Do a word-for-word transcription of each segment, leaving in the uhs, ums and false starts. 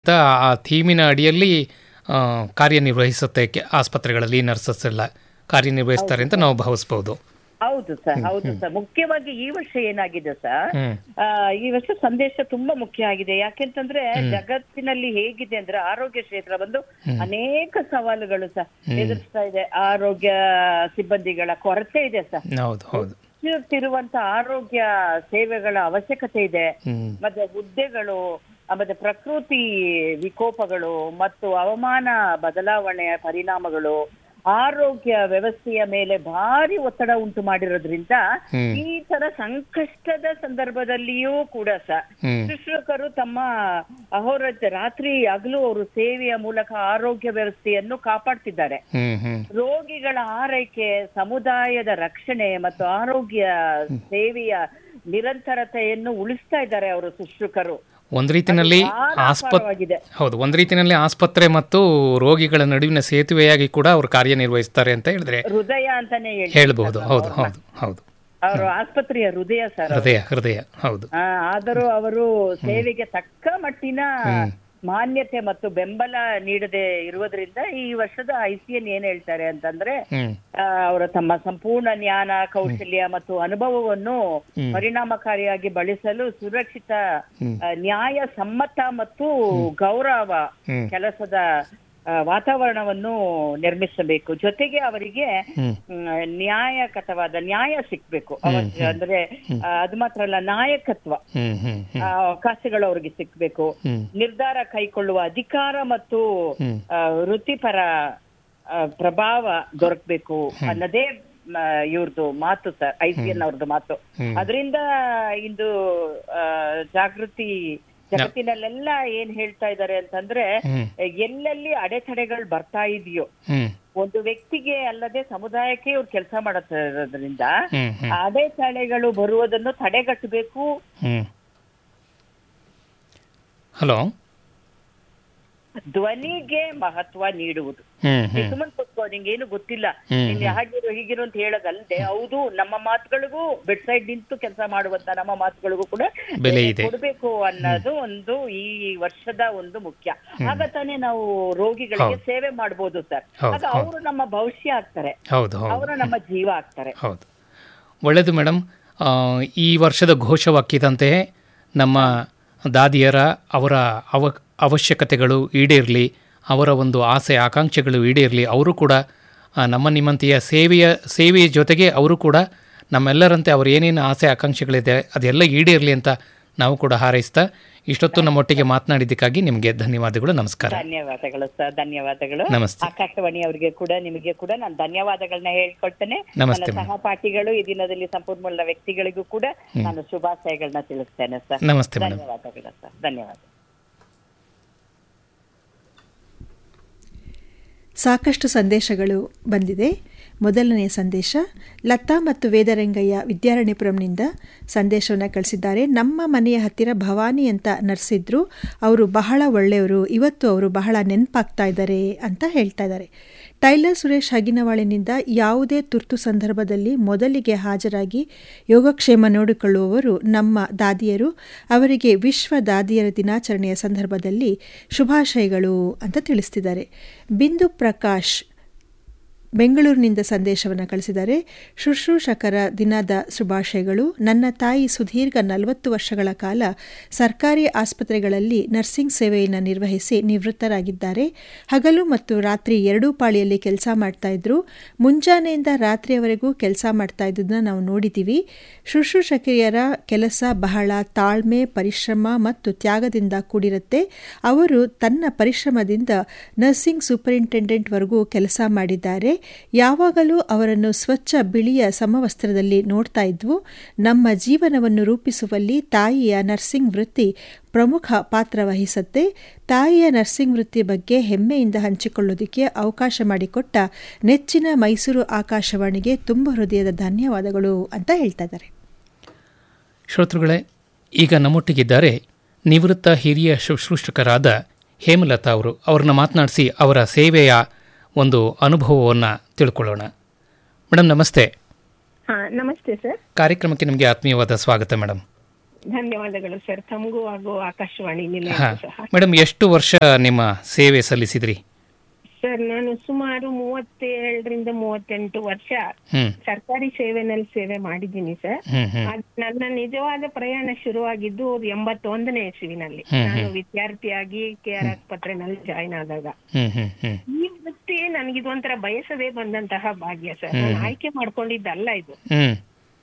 ಅಂತ ಆ ಥೀಮಿನ ಅಡಿಯಲ್ಲಿ ಕಾರ್ಯನಿರ್ವಹಿಸುತ್ತೆ ಆಸ್ಪತ್ರೆಗಳಲ್ಲಿ ನರ್ಸಸ್ ಎಲ್ಲ ಕಾರ್ಯನಿರ್ವಹಿಸ್ತಾರೆ ಅಂತ ನಾವು ಭಾವಿಸ್ಬೋದು. ಹೌದು ಸರ್, ಹೌದು ಸರ್. ಮುಖ್ಯವಾಗಿ ಈ ವರ್ಷ ಏನಾಗಿದೆ ಸರ್, ಈ ವರ್ಷ ಸಂದೇಶ ತುಂಬಾ ಮುಖ್ಯ ಆಗಿದೆ. ಯಾಕೆಂತಂದ್ರೆ ಜಗತ್ತಿನಲ್ಲಿ ಹೇಗಿದೆ ಅಂದ್ರೆ ಆರೋಗ್ಯ ಕ್ಷೇತ್ರ ಬಂದು ಅನೇಕ ಸವಾಲುಗಳು ಸರ್ ಎದುರಿಸ್ತಾ ಇದೆ. ಆರೋಗ್ಯ ಸಿಬ್ಬಂದಿಗಳ ಕೊರತೆ ಇದೆ ಸರ್. ಹೆಚ್ಚುತ್ತಿರುವಂತ ಆರೋಗ್ಯ ಸೇವೆಗಳ ಅವಶ್ಯಕತೆ ಇದೆ. ಮತ್ತೆ ಹುದ್ದೆಗಳು, ಮತ್ತೆ ಪ್ರಕೃತಿ ವಿಕೋಪಗಳು ಮತ್ತು ಹವಾಮಾನ ಬದಲಾವಣೆಯ ಪರಿಣಾಮಗಳು ಆರೋಗ್ಯ ವ್ಯವಸ್ಥೆಯ ಮೇಲೆ ಭಾರಿ ಒತ್ತಡ ಉಂಟು ಮಾಡಿರೋದ್ರಿಂದ ಈ ತರ ಸಂಕಷ್ಟದ ಸಂದರ್ಭದಲ್ಲಿಯೂ ಕೂಡ ಸಹ ಶುಶ್ರೂಷಕರು ತಮ್ಮ ಅಹೋರಾತ್ರ ರಾತ್ರಿ ಹಗಲು ಅವರು ಸೇವೆಯ ಮೂಲಕ ಆರೋಗ್ಯ ವ್ಯವಸ್ಥೆಯನ್ನು ಕಾಪಾಡ್ತಿದ್ದಾರೆ. ರೋಗಿಗಳ ಆರೈಕೆ, ಸಮುದಾಯದ ರಕ್ಷಣೆ ಮತ್ತು ಆರೋಗ್ಯ ಸೇವೆಯ ನಿರಂತರತೆಯನ್ನು ಉಳಿಸ್ತಾ ಇದ್ದಾರೆ ಅವರು ಶುಶ್ರೂಷಕರು. ಒಂದು ರೀತಿಯಲ್ಲಿ ಆಸ್ಪತ್ರೆ ಹೌದು ಒಂದು ರೀತಿಯಲ್ಲಿ ಆಸ್ಪತ್ರೆ ಮತ್ತು ರೋಗಿಗಳ ನಡುವಿನ ಸೇತುವೆಯಾಗಿ ಕೂಡ ಅವರು ಕಾರ್ಯನಿರ್ವಹಿಸ್ತಾರೆ ಅಂತ ಹೇಳಿದ್ರೆ ಹೃದಯ ಅಂತಾನೆ ಹೇಳ್ಬಹುದು. ಹೌದು ಹೌದು ಹೌದು ಅವರು ಆಸ್ಪತ್ರೆಯ ಹೃದಯ ಸರ್, ಹೃದಯ ಹೃದಯ ಹೌದು. ಆದರೂ ಅವರು ಸೇವೆಗೆ ತಕ್ಕ ಮಟ್ಟಿನ ಮಾನ್ಯತೆ ಮತ್ತು ಬೆಂಬಲ ನೀಡದೆ ಇರುವುದರಿಂದ ಈ ವರ್ಷದ ಐಸಿಎನ್ ಏನ್ ಹೇಳ್ತಾರೆ ಅಂತಂದ್ರೆ, ಅವರ ತಮ್ಮ ಸಂಪೂರ್ಣ ಜ್ಞಾನ, ಕೌಶಲ್ಯ ಮತ್ತು ಅನುಭವವನ್ನು ಪರಿಣಾಮಕಾರಿಯಾಗಿ ಬಳಸಲು ಸುರಕ್ಷಿತ, ನ್ಯಾಯ ಸಮ್ಮತ ಮತ್ತು ಗೌರವ ಕೆಲಸದ ವಾತಾವರಣವನ್ನು ನಿರ್ಮಿಸಬೇಕು. ಜೊತೆಗೆ ಅವರಿಗೆ ನ್ಯಾಯಕತವಾದ ನ್ಯಾಯ ಸಿಕ್ಬೇಕು. ಅಂದ್ರೆ ಅದು ಮಾತ್ರ ಅಲ್ಲ, ನಾಯಕತ್ವ ಅವಕಾಶಗಳು ಅವ್ರಿಗೆ ಸಿಕ್ಬೇಕು. ನಿರ್ಧಾರ ಕೈಗೊಳ್ಳುವ ಅಧಿಕಾರ ಮತ್ತು ವೃತ್ತಿಪರ ಪ್ರಭಾವ ದೊರಕಬೇಕು ಅನ್ನೋದೇ ಇವ್ರದ್ದು ಮಾತು ಸರ್, ಐ ಸಿ ಎನ್ ಅವ್ರದ್ದು ಮಾತು. ಅದರಿಂದ ಇಂದು ಜಾಗೃತಿ ಜಗತ್ತಿನಲ್ಲೆಲ್ಲ ಏನ್ ಹೇಳ್ತಾ ಇದ್ದಾರೆ ಅಂತಂದ್ರೆ, ಎಲ್ಲೆಲ್ಲಿ ಅಡೆತಡೆಗಳು ಬರ್ತಾ ಇದೆಯೋ ಒಂದು ವ್ಯಕ್ತಿಗೆ ಅಲ್ಲದೆ ಸಮುದಾಯಕ್ಕೆ ಇವ್ರು ಕೆಲಸ ಮಾಡುತ್ತಿರೋದ್ರಿಂದ ಅಡೆತಡೆಗಳು ಬರುವುದನ್ನು ತಡೆಗಟ್ಟಬೇಕು. ಹಲೋ, ಧ್ವನಿಗೆ ಮಹತ್ವ ನೀಡುವುದು. ಸುಮ್ಮನೆ ಕೂತ್ಕೋ, ನಿಂಗೇನು ಗೊತ್ತಿಲ್ಲ, ನಿಂಗೆ ಹಾಗಿರು ಹೀಗಿರು ಅಂತ ಹೇಳೋದಲ್ಲದೆ, ಹೌದು ನಮ್ಮ ಮಾತುಗಳಿಗೂ ಬೆಡ್ ಸೈಡ್ ನಿಂತು ಕೆಲಸ ಮಾಡುವಂತ ನಮ್ಮ ಮಾತುಗಳಿಗೂ ಕೂಡ ಬೆಲೆ ಕೊಡ್ಬೇಕು ಅನ್ನೋದು ಒಂದು ಈ ವರ್ಷದ ಒಂದು ಮುಖ್ಯ. ಆಗ ತಾನೇ ನಾವು ರೋಗಿಗಳಿಗೆ ಸೇವೆ ಮಾಡ್ಬೋದು ಸರ್. ಆಗ ಅವರು ನಮ್ಮ ಭವಿಷ್ಯ ಆಗ್ತಾರೆ, ಅವರು ನಮ್ಮ ಜೀವ ಆಗ್ತಾರೆ. ಹೌದು, ಒಳ್ಳೆಯದು ಮೇಡಮ್. ಈ ವರ್ಷದ ಘೋಷವಾಕ್ಯದಂತೆ ನಮ್ಮ ದಾದಿಯರ ಅವರ ಅವ ಅವಶ್ಯಕತೆಗಳು ಈಡೇರಲಿ, ಅವರ ಒಂದು ಆಸೆ ಆಕಾಂಕ್ಷೆಗಳು ಈಡೇರಲಿ. ಅವರು ಕೂಡ ನಮ್ಮ ನಿಮ್ಮಂತೆಯ ಸೇವೆಯ ಸೇವೆಯ ಜೊತೆಗೆ ಅವರು ಕೂಡ ನಮ್ಮೆಲ್ಲರಂತೆ ಅವರು ಏನೇನು ಆಸೆ ಆಕಾಂಕ್ಷೆಗಳಿದೆ ಅದೆಲ್ಲ ಈಡೇರಲಿ ಅಂತ ನಾವು ಕೂಡ ಹಾರೈಸ್ತಾ ಇಷ್ಟೊತ್ತು ನಮ್ಮೊಟ್ಟಿಗೆ ಮಾತನಾಡಿದ್ದಕ್ಕಾಗಿ ನಿಮಗೆ ಧನ್ಯವಾದಗಳು. ನಮಸ್ಕಾರ. ಧನ್ಯವಾದಗಳು ಸರ್, ಧನ್ಯವಾದಗಳು. ನಮಸ್ತೆ. ಆಕಾಶವಾಣಿ ಅವರಿಗೆ ಕೂಡ ನಿಮಗೆ ಕೂಡ ನಾನು ಧನ್ಯವಾದಗಳನ್ನ ಹೇಳ್ಕೊಳ್ತೇನೆ. ನನ್ನ ಸಹಪಾಠಿಗಳು, ಈ ದಿನದಲ್ಲಿ ಸಂಪನ್ಮೂಲ ವ್ಯಕ್ತಿಗಳಿಗೂ ಕೂಡ ನಾನು ಶುಭಾಶಯಗಳನ್ನ ತಿಳಿಸ್ತೇನೆ ಸರ್. ನಮಸ್ತೆ. ಧನ್ಯವಾದಗಳು ಸರ್, ಧನ್ಯವಾದ. ಸಾಕಷ್ಟು ಸಂದೇಶಗಳು ಬಂದಿದೆ. ಮೊದಲನೆಯ ಸಂದೇಶ ಲತಾ ಮತ್ತು ವೇದರಂಗಯ್ಯ ವಿದ್ಯಾರಣ್ಯಪುರಂನಿಂದ ಸಂದೇಶವನ್ನು ಕಳಿಸಿದ್ದಾರೆ. ನಮ್ಮ ಮನೆಯ ಹತ್ತಿರ ಭವಾನಿ ಅಂತ ನರ್ಸಿದ್ರು, ಅವರು ಬಹಳ ಒಳ್ಳೆಯವರು, ಇವತ್ತು ಅವರು ಬಹಳ ನೆನಪಾಗ್ತಾ ಇದ್ದಾರೆ ಅಂತ ಹೇಳ್ತಾ ಇದ್ದಾರೆ. ಟೈಲರ್ ಸುರೇಶ್ ಹಗಿನವಾಳಿನಿಂದ ಯಾವುದೇ ತುರ್ತು ಸಂದರ್ಭದಲ್ಲಿ ಮೊದಲಿಗೆ ಹಾಜರಾಗಿ ಯೋಗಕ್ಷೇಮ ನೋಡಿಕೊಳ್ಳುವವರು ನಮ್ಮ ದಾದಿಯರು, ಅವರಿಗೆ ವಿಶ್ವ ದಾದಿಯರ ದಿನಾಚರಣೆಯ ಸಂದರ್ಭದಲ್ಲಿ ಶುಭಾಶಯಗಳು ಅಂತ ತಿಳಿಸ್ತಿದ್ದಾರೆ. ಬಿಂದು ಪ್ರಕಾಶ್ ಬೆಂಗಳೂರಿನಿಂದ ಸಂದೇಶವನ್ನು ಕಳಿಸಿದ್ದಾರೆ. ಶುಶ್ರೂಷಕರ ದಿನದ ಶುಭಾಶಯಗಳು. ನನ್ನ ತಾಯಿ ಸುದೀರ್ಘ ನಲವತ್ತು ವರ್ಷಗಳ ಕಾಲ ಸರ್ಕಾರಿ ಆಸ್ಪತ್ರೆಗಳಲ್ಲಿ ನರ್ಸಿಂಗ್ ಸೇವೆಯನ್ನು ನಿರ್ವಹಿಸಿ ನಿವೃತ್ತರಾಗಿದ್ದಾರೆ. ಹಗಲು ಮತ್ತು ರಾತ್ರಿ ಎರಡೂ ಪಾಳಿಯಲ್ಲಿ ಕೆಲಸ ಮಾಡ್ತಾ ಇದ್ರು. ಮುಂಜಾನೆಯಿಂದ ರಾತ್ರಿಯವರೆಗೂ ಕೆಲಸ ಮಾಡ್ತಾ ಇದ್ದದನ್ನ ನಾವು ನೋಡಿದ್ದೀವಿ. ಶುಶ್ರೂಷಕಿಯರ ಕೆಲಸ ಬಹಳ ತಾಳ್ಮೆ, ಪರಿಶ್ರಮ ಮತ್ತು ತ್ಯಾಗದಿಂದ ಕೂಡಿರುತ್ತೆ. ಅವರು ತನ್ನ ಪರಿಶ್ರಮದಿಂದ ನರ್ಸಿಂಗ್ ಸೂಪರಿಂಟೆಂಡೆಂಟ್ವರೆಗೂ ಕೆಲಸ ಮಾಡಿದ್ದಾರೆ. ಯಾವಾಗಲೂ ಅವರನ್ನು ಸ್ವಚ್ಛ ಬಿಳಿಯ ಸಮವಸ್ತ್ರದಲ್ಲಿ ನೋಡ್ತಾ ಇದ್ವು. ನಮ್ಮ ಜೀವನವನ್ನು ರೂಪಿಸುವಲ್ಲಿ ತಾಯಿಯ ನರ್ಸಿಂಗ್ ವೃತ್ತಿ ಪ್ರಮುಖ ಪಾತ್ರ ವಹಿಸುತ್ತೆ. ತಾಯಿಯ ನರ್ಸಿಂಗ್ ವೃತ್ತಿ ಬಗ್ಗೆ ಹೆಮ್ಮೆಯಿಂದ ಹಂಚಿಕೊಳ್ಳೋದಕ್ಕೆ ಅವಕಾಶ ಮಾಡಿಕೊಟ್ಟ ನೆಚ್ಚಿನ ಮೈಸೂರು ಆಕಾಶವಾಣಿಗೆ ತುಂಬ ಹೃದಯದ ಧನ್ಯವಾದಗಳು ಅಂತ ಹೇಳ್ತಾ ಇದ್ದಾರೆ. ಶ್ರೋತೃಗಳೇ, ಈಗ ನಮ್ಮೊಟ್ಟಿಗಿದ್ದಾರೆ ನಿವೃತ್ತ ಹಿರಿಯ ಶುಶ್ರೂಷಕರಾದ ಹೇಮಲತಾ ಅವರು. ಅವ್ರನ್ನ ಮಾತನಾಡಿಸಿ ಅವರ ಸೇವೆಯ ಒಂದು ಅನುಭವವನ್ನು ತಿಳ್ಕೊಳ್ಳೋಣ. ಮೇಡಮ್ ನಮಸ್ತೆ. ನಮಸ್ತೆ ಸರ್. ಕಾರ್ಯಕ್ರಮಕ್ಕೆ ನಿಮಗೆ ಆತ್ಮೀಯವಾದ ಸ್ವಾಗತ ಮೇಡಮ್. ಧನ್ಯವಾದಗಳು ಸರ್, ತಮಗೂ ಹಾಗೂ ಆಕಾಶವಾಣಿ ಹಾ ನಿಲಯಕ್ಕೂ ಸಹ. ಮೇಡಮ್, ಎಷ್ಟು ವರ್ಷ ನಿಮ್ಮ ಸೇವೆ ಸಲ್ಲಿಸಿದ್ರಿ? ಸರ್, ನಾನು ಸುಮಾರು ಮೂವತ್ತೇಳರಿಂದ ಮೂವತ್ತೆಂಟು ವರ್ಷ ಹ್ಮ್ ಸರ್ಕಾರಿ ಸೇವೆನಲ್ಲಿ ಸೇವೆ ಮಾಡಿದ್ದೀನಿ ಸರ್. ಹ್ಮ್ ಹ್ಮ್ ಅದ್ ನನ್ನ ನಿಜವಾದ ಪ್ರಯಾಣ ಶುರುವಾಗಿದ್ದು ಎಂಬತ್ತೊಂದನೇ ಇಸ್ವಿನಲ್ಲಿ. ಹ್ಮ್, ನಾನು ಹ್ಮ್. ವಿದ್ಯಾರ್ಥಿಯಾಗಿ ಕೆ ಆರ್ ಆಸ್ಪತ್ರೆನಲ್ಲಿ ಜಾಯ್ನ್ ಆದಾಗ ಹ್ಮ್ ಹ್ಮ್ ಹ್ಮ್ ಈ ವೃತ್ತಿ ನನಗಿದೊಂಥರ ಬಯಸದೇ ಬಂದಂತಹ ಭಾಗ್ಯ ಸರ್. ನಾನು ಆಯ್ಕೆ ಮಾಡ್ಕೊಂಡಿದ್ದಲ್ಲ ಇದು. ಹ್ಮ್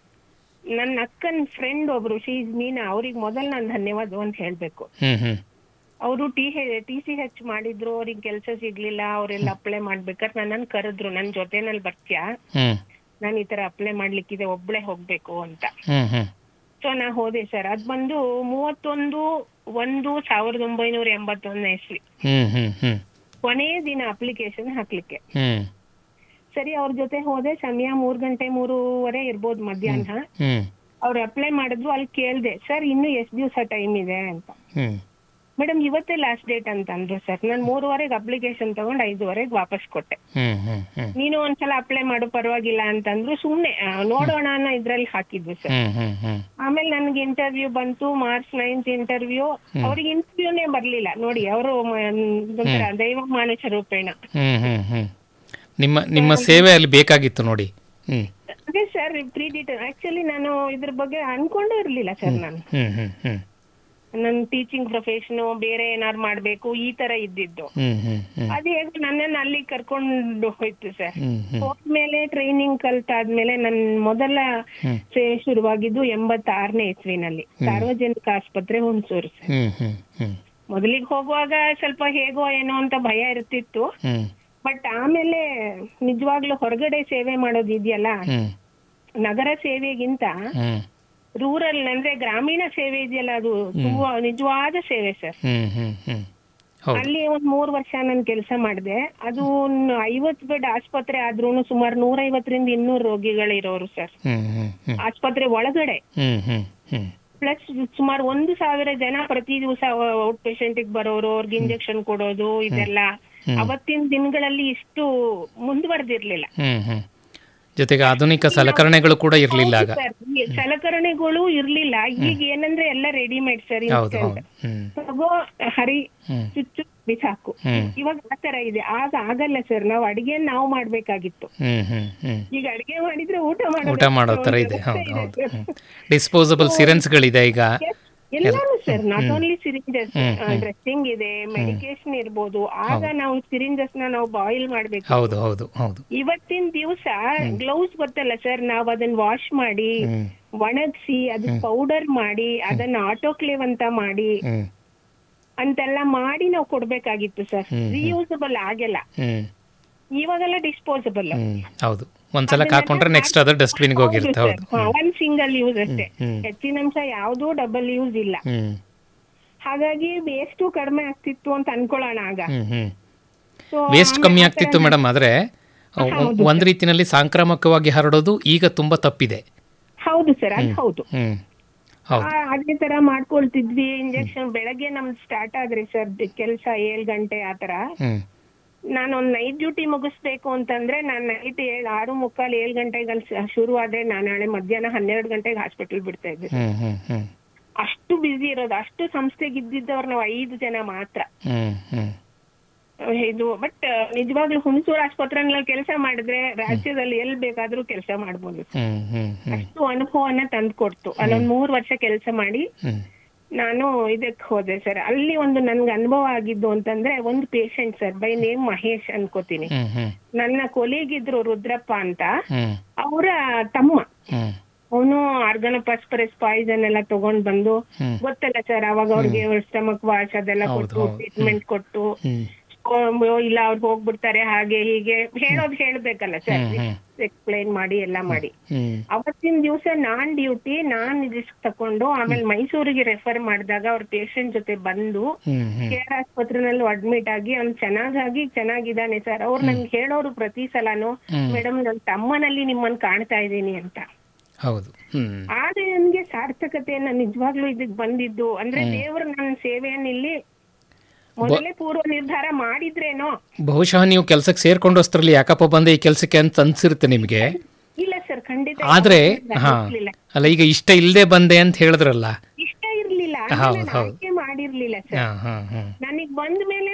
ನನ್ನ ಅಕ್ಕನ ಫ್ರೆಂಡ್ ಒಬ್ರು, ಶೀ ಇಸ್ ಮೀನಾ, ಅವ್ರಿಗೆ ಮೊದಲು ನಾನು ಧನ್ಯವಾದ ಅಂತ ಹೇಳ್ಬೇಕು. ಹ್ಮ್ ಹ್ಮ್ ಅವರು ಟಿ ಟಿ ಸಿ ಹೆಚ್ ಮಾಡಿದ್ರು, ಅವ್ರಿಗೆ ಕೆಲಸ ಸಿಗ್ಲಿಲ್ಲ, ಅವರೆಲ್ಲ ಅಪ್ಲೈ ಮಾಡ್ಬೇಕಾದ್ರೆ ನನ್ನನ್ನು ಕರೆದ್ರು, ನನ್ ಜೊತೆನಲ್ಲಿ ಬರ್ತೀಯಾ, ಹ್ಮ್ ನಾನು ಈ ತರ ಅಪ್ಲೈ ಮಾಡ್ಲಿಕ್ಕಿದೆ, ಒಬ್ಳೆ ಹೋಗ್ಬೇಕು ಅಂತ. ಹ್ಮ್ ಹ್ಮ್ ಸೊ ನಾ ಹೋದೆ ಸರ್. ಅದ್ ಬಂದು ಮೂವತ್ತೊಂದು ಒಂದು ಸಾವಿರದ ಒಂಬೈನೂರ ಎಂಬತ್ತೊಂದನೇ ಇಸ್ವಿ, ಹ್ಮ್ ಹ್ಮ್ ಹ್ಮ್ ಕೊನೆಯ ದಿನ ಅಪ್ಲಿಕೇಶನ್ ಹಾಕ್ಲಿಕ್ಕೆ. ಹ್ಮ್ ಸರಿ, ಅವ್ರ ಜೊತೆ ಹೋದೆ. ಸಮಯ ಮೂರ್ ಗಂಟೆ ಮೂರುವರೆ ಇರ್ಬೋದು ಮಧ್ಯಾಹ್ನ. ಹ್ಮ್ ಅವ್ರು ಅಪ್ಲೈ ಮಾಡಿದ್ರು. ಅಲ್ಲಿ ಕೇಳ್ದೆ, ಸರ್ ಇನ್ನು ಎಷ್ಟ್ ದಿವಸ ಟೈಮ್ ಇದೆ ಅಂತ. ಹ್ಮ್ ಮೇಡಮ್ ಇವತ್ತೇ ಲಾಸ್ಟ್ ಡೇಟ್ ಅಂತ ಅಂದ್ರು ಸರ್. ನಾನು ಮೂರುವರೆಗೆ ಅಪ್ಲಿಕೇಶನ್ ತಗೊಂಡ್ ಐದುವರೆಗೆ ವಾಪಸ್ ಕೊಟ್ಟೆ. ಹ್ಮ್ ಹ್ಮ್ ಹ್ಮ್ ನೀನು ಒಂದ್ಸಲ ಅಪ್ಲೈ ಮಾಡು ಪರವಾಗಿಲ್ಲ ಅಂತಂದ್ರು. ಸುಮ್ನೆ ಆ, ನೋಡೋಣ ಅನ್ನೋ ಇದ್ರಲ್ಲಿ ಹಾಕಿದ್ವಿ ಸರ್. ಹ್ಮ್ ಹ್ಮ್ ಹ್ಮ್ ಆಮೇಲೆ ನನ್ಗೆ ಇಂಟರ್ವ್ಯೂ ಬಂತು, ಮಾರ್ಚ್ ನೈನ್ತ್ ಇಂಟರ್ವ್ಯೂ. ಅವ್ರಿಗೆ ಇಂಟರ್ವ್ಯೂನೇ ಬರ್ಲಿಲ್ಲ ನೋಡಿ, ಅವರು ಒಂಥರ ದೈವ ಮಾನುಷ ರೂಪೇಣ. ಹ್ಮ್ ಹ್ಮ್ ಹ್ಮ್ ನಿಮ್ಮ ನಿಮ್ಮ ಸೇವೆ ಅಲ್ಲಿ ಬೇಕಾಗಿತ್ತು ನೋಡಿ. ಹ್ಮ್ ಅದೇ ಸರ್, ಪ್ರೀ ಡಿಟೇಲ್ ಆಕ್ಚುಲಿ ನಾನು ಇದ್ರ ಬಗ್ಗೆ ಅನ್ಕೊಂಡೇ ಇರ್ಲಿಲ್ಲ ಸರ್. ನಾನು ಹ್ಮ್ ಹ್ಮ್ ಹ್ಮ್ ನನ್ ಟೀಚಿಂಗ್ ಪ್ರೊಫೆಷನ್ ಬೇರೆ ಏನಾರು ಮಾಡ್ಬೇಕು ಈ ತರ ಇದ್ದಿದ್ದು. ಹ್ಮ್ ಹ್ಮ್ ಹ್ಮ್ ಅದೇ ಹೇಗೆ ನನ್ನನ್ನು ಅಲ್ಲಿ ಕರ್ಕೊಂಡು ಹೋಯ್ತು ಸರ್. ಹ್ಮ್ ಹ್ಮ್ ಹೋದ್ಮೇಲೆ ಟ್ರೈನಿಂಗ್ ಕಲ್ತಾದ್ಮೇಲೆ ನನ್ ಮೊದಲ ಸೇವೆ ಶುರುವಾಗಿದ್ದು ಎಂಬತ್ತಾರನೇ ಇಸ್ವಿನಲ್ಲಿ ಸಾರ್ವಜನಿಕ ಆಸ್ಪತ್ರೆ ಹುಣಸೂರು ಸರ್. ಹ್ಮ್ ಹ್ಮ್ ಹ್ಮ್ ಮೊದಲಿಗೆ ಹೋಗುವಾಗ ಸ್ವಲ್ಪ ಹೇಗೋ ಏನೋ ಅಂತ ಭಯ ಇರ್ತಿತ್ತು. ಹ್ಮ್ ಬಟ್ ಆಮೇಲೆ ನಿಜವಾಗ್ಲೂ ಹೊರಗಡೆ ಸೇವೆ ಮಾಡೋದು ಇದೆಯಲ್ಲ, ಹ್ಮ್ ನಗರ ಸೇವೆಗಿಂತ ಹ್ಮ್ ರೂರಲ್ ಅಂದ್ರೆ ಗ್ರಾಮೀಣ ಸೇವೆ ಇದೆಯಲ್ಲ, ಅದು ತುಂಬಾ ನಿಜವಾದ ಸೇವೆ ಸರ್. ಹ್ಮ್ ಹ್ಮ್ ಹ್ಮ್ ಹೌದು. ಅಲ್ಲಿ ಒಂದ್ ಮೂರ್ ವರ್ಷ ನಾನು ಕೆಲಸ ಮಾಡಿದೆ. ಅದು ಐವತ್ ಬೆಡ್ ಆಸ್ಪತ್ರೆ ಆದ್ರೂನು ಸುಮಾರು ನೂರ ಐವತ್ತರಿಂದ ಇನ್ನೂರು ರೋಗಿಗಳಿರೋರು ಸರ್ ಹ್ಮ್ ಹ್ಮ್ ಹ್ಮ್ ಆಸ್ಪತ್ರೆ ಒಳಗಡೆ. ಹ್ಮ್ ಹ್ಮ್ ಹ್ಮ್ ಪ್ಲಸ್ ಸುಮಾರು ಒಂದು ಸಾವಿರ ಜನ ಪ್ರತಿ ದಿವಸ ಔಟ್ ಪೇಷಂಟ್ ಬರೋರು, ಅವ್ರಿಗೆ ಇಂಜೆಕ್ಷನ್ ಕೊಡೋದು, ಇದೆಲ್ಲ ಅವತ್ತಿನ ದಿನಗಳಲ್ಲಿ ಇಷ್ಟು ಮುಂದುವರೆದಿರ್ಲಿಲ್ಲ. ಹ್ಮ್ ಹ್ಮ್ ಜೊತೆಗೆ ಆಧುನಿಕ ಸಲಕರಣೆಗಳು ಕೂಡ ಇರ್ಲಿಲ್ಲ ಆಗ. ಸಲಕರಣೆಗಳು ಇರ್ಲಿಲ್ಲ. ಈಗ ಏನಂದ್ರೆ ಎಲ್ಲ ರೆಡಿಮೇಡ್ ಸರ್. ಹೌದು ಹೌದು. ಹ್ಮ್ ತಗೋ ಹರಿ ಹ್ಮ್ ಚುಚ್ಚು ಬಿಸಾಕು. ಹ್ಮ್ ಇವಾಗ ಆತರ ಇದೆ. ಆಗ ಆಗಲ್ಲ ಸರ್. ನಾವು ಅಡಿಗೆ ನಾವು ಮಾಡ್ಬೇಕಾಗಿತ್ತು. ಹ್ಮ್ ಹ್ಮ್ ಹ್ಮ್ ಈಗ ಅಡಿಗೆ ಮಾಡಿದ್ರೆ ಊಟ ಮಾಡೋ ಊಟ ಮಾಡೋ ತರ ಇದೆ. ಹೌದು ಹೌದು. ಡಿಸ್ಪೋಸಬಲ್ ಸಿರೆನ್ಸ್ಗಳಿದೆ ಈಗ ಎಲ್ಲಾನು sir. Not only syringes, dressing ಇದೆ, ಮೆಡಿಕೇಶನ್ ಇರ್ಬೋದು. ಆಗ ನಾವು ಸಿರಿಂಜಸ್ ನ ನಾವು ಬಾಯ್ಲ್ ಮಾಡ್ಬೇಕು. ಹೌದು ಹೌದು ಹೌದು. ಇವತ್ತಿನ ದಿವಸ ಗ್ಲೌಸ್ ಗೊತ್ತಲ್ಲ ಸರ್, ನಾವ್ ಅದನ್ನ ವಾಶ್ ಮಾಡಿ ಒಣಗಿಸಿ ಅದನ್ನ ಪೌಡರ್ ಮಾಡಿ ಅದನ್ನ ಆಟೋಕ್ಲೇವ್ ಅಂತ ಮಾಡಿ ಅಂತೆಲ್ಲ ಮಾಡಿ ನಾವು ಕೊಡ್ಬೇಕಾಗಿತ್ತು ಸರ್. ರಿಯೂಸಬಲ್ ಆಗಲ್ಲ. ಇವಾಗೆಲ್ಲ ಡಿಸ್ಪೋಸಬಲ್. ಹೌದು, ಒಂದ್ಸಲ ಹಾಕೊಂಡ್ರೆ ನೆಕ್ಸ್ಟ್ ಅದರ ಡಸ್ಟ್ಬಿನ್ ಗೆ ಹೋಗಿರುತ್ತೆ. ಹೌದು, ಒಂದ್ ಸಿಂಗಲ್ ಯೂಸ್ ಅಷ್ಟೇ. ಹೆಚ್ಚಿನ ಅಂಶ ಯಾವ್ದು ಡಬಲ್ ಯೂಸ್ ಇಲ್ಲ. ಹಾಗಾಗಿ ವೇಸ್ಟ್ ಕಡಿಮೆ ಆಗ್ತಿತ್ತು ಅಂತ ಅನ್ಕೊಳ್ಳೋಣ. ಆಗ ವೇಸ್ಟ್ ಕಮ್ಮಿ ಆಗ್ತಿತ್ತು ಮೇಡಮ್. ಆದ್ರೆ ಒಂದ್ ರೀತಿನಲ್ಲಿ ಸಾಂಕ್ರಾಮಿಕವಾಗಿ ಹರಡೋದು ಈಗ ತುಂಬಾ ತಪ್ಪಿದೆ. ಹೌದು ಸರ್, ಅದು ಹೌದು. ಹೌದು, ಅದೇ ತರ ಮಾಡ್ಕೊಳ್ತಿದ್ವಿ. ಇಂಜೆಕ್ಷನ್ ಬೆಳಗ್ಗೆ ನಮ್ದು ಸ್ಟಾರ್ಟ್ ಆದ್ರಿ ಸರ್ ಕೆಲ್ಸ ಏಳ್ ಗಂಟೆ ಆತರ. ನಾನು ಒಂದ್ ನೈಟ್ ಡ್ಯೂಟಿ ಮುಗಿಸ್ಬೇಕು ಅಂತಂದ್ರೆ ನಾನ್ ನೈಟ್ ಏಳ್ ಆರು ಮುಕ್ಕಾಲ್ ಏಳ್ ಗಂಟೆಗೆ ಶುರು ಆದ್ರೆ ನಾನು ನಾಳೆ ಮಧ್ಯಾಹ್ನ ಹನ್ನೆರಡು ಗಂಟೆಗೆ ಹಾಸ್ಪಿಟಲ್ ಬಿಡ್ತಾ ಇದ್ದೆ. ಅಷ್ಟು ಬಿಸಿ ಇರೋದು. ಅಷ್ಟು ಸಂಸ್ಥೆಗೆ ಇದ್ದಿದ್ದವ್ರು ನಾವು ಐದು ಜನ ಮಾತ್ರ. ಇದು ಬಟ್ ನಿಜವಾಗ್ಲೂ ಹುಣಸೂರು ಆಸ್ಪತ್ರೆನಲ್ಲಿ ಕೆಲಸ ಮಾಡಿದ್ರೆ ರಾಜ್ಯದಲ್ಲಿ ಎಲ್ಲಿ ಬೇಕಾದ್ರೂ ಕೆಲಸ ಮಾಡ್ಬೋದು. ಅಷ್ಟು ಅನುಭವನ ತಂದು ಕೊಡ್ತು. ಅಲ್ಲೊಂದ್ ಮೂರ್ ವರ್ಷ ಕೆಲಸ ಮಾಡಿ ನಾನು ಇದಕ್ ಹೋದೆ ಸರ್. ಅಲ್ಲಿ ಒಂದು ನನ್ಗೆ ಅನುಭವ ಆಗಿದ್ದು ಅಂತಂದ್ರೆ, ಒಂದು patient sir, by name Mahesh ಅನ್ಕೋತೀನಿ. ನನ್ನ ಕೊಲೀಗ್ ಇದ್ರು ರುದ್ರಪ್ಪ ಅಂತ, ಅವರ ತಮ್ಮ. ಅವನು ಆರ್ಗನೋಪಾಸ್ಪರಸ್ ಪಾಯ್ಸನ್ ಎಲ್ಲ ತಗೊಂಡ್ ಬಂದು, ಗೊತ್ತಲ್ಲ ಸರ್ ಅವಾಗ ಅವ್ರಿಗೆ ಸ್ಟಮಕ್ ವಾಶ್ ಅದೆಲ್ಲ ಕೊಟ್ಟು ಟ್ರೀಟ್ಮೆಂಟ್ ಕೊಟ್ಟು, ಇಲ್ಲ ಅವ್ರು ಹೋಗ್ಬಿಡ್ತಾರೆ ಹಾಗೆ ಹೀಗೆ ಹೇಳೋದು ಹೇಳ್ಬೇಕಲ್ಲ ಸರ್, ಎಕ್ಸ್ಪ್ಲೈನ್ ಮಾಡಿ ಎಲ್ಲ ಮಾಡಿ. ಅವತ್ತಿನ ದಿವಸ ನಾನ್ ಡ್ಯೂಟಿ ನಾನ್ ರಿಸ್ಕ್ ತಕೊಂಡು ಆಮೇಲೆ ಮೈಸೂರಿಗೆ ರೆಫರ್ ಮಾಡಿದಾಗ ಅವ್ರ ಪೇಷಂಟ್ ಜೊತೆ ಬಂದು ಕೇರ್ ಆಸ್ಪತ್ರೆನಲ್ಲಿ ಅಡ್ಮಿಟ್ ಆಗಿ ಅವ್ನು ಚೆನ್ನಾಗಾಗಿ ಚೆನ್ನಾಗಿದ್ದಾನೆ ಸರ್. ಅವ್ರು ನನ್ಗೆ ಹೇಳೋರು ಪ್ರತಿ ಸಲಾನು, ಮೇಡಮ್ ನನ್ ತಮ್ಮನಲ್ಲಿ ನಿಮ್ಮನ್ನ ಕಾಣ್ತಾ ಇದ್ದೀನಿ ಅಂತ. ಹೌದು. ಆದ್ರೆ ನನ್ಗೆ ಸಾರ್ಥಕತೆಯನ್ನ ನಿಜವಾಗ್ಲೂ ಇದಕ್ ಬಂದಿದ್ದು ಅಂದ್ರೆ ದೇವರು ನನ್ನ ಸೇವೆಯನ್ನ ಇಲ್ಲಿ ಮೊದಲೇ ಪೂರ್ವ ನಿರ್ಧಾರ ಮಾಡಿದ್ರೇನೋ. ಬಹುಶಃ ನೀವು ಕೆಲ್ಸಕ್ಕೆ ಸೇರ್ಕೊಂಡು ಅಷ್ಟರಲ್ಲಿ ಯಾಕಪ್ಪ ಬಂದೆ ಈ ಕೆಲ್ಸಕ್ಕೆ ಅಂತ ಅನ್ಸಿರುತ್ತೆ ನಿಮ್ಗೆ. ಇಲ್ಲ ಸರ್, ಖಂಡಿತ. ಆದ್ರೆ ಹಾ ಅಲ್ಲ, ಈಗ ಇಷ್ಟ ಇಲ್ಲದೆ ಬಂದೆ ಅಂತ ಹೇಳಿದ್ರಲ್ಲ, ಇಷ್ಟ ಅಂದ್ರೆ ನಾನು ಆಯ್ಕೆ ಮಾಡಿರ್ಲಿಲ್ಲ ಸರ್. ಹಾ ಹಾ ಹಾ ನನಗ್ ಬಂದ ಮೇಲೆ